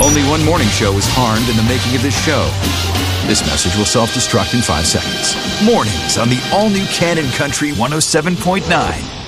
Only one morning show was harmed in the making of this show. This message will self-destruct in 5 seconds. Mornings on the all-new Cannon Country 107.9.